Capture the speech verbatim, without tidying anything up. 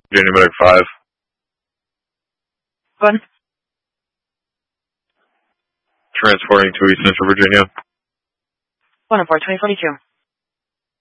Virginia Medic five. Go ahead. Transporting to East Central Virginia. one oh four, twenty forty-two.